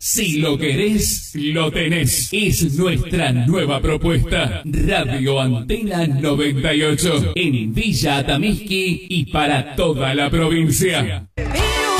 Si lo querés, lo tenés. Es nuestra nueva propuesta. Radio Antena 98 en Villa Atamisqui y para toda la provincia.